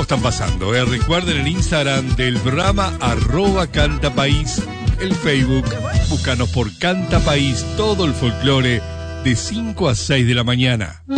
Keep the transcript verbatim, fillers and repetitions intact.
están pasando. ¿eh? Recuerden el Instagram del programa, arroba Canta País, el Facebook, búscanos por Canta País, todo el folclore de cinco a seis de la mañana.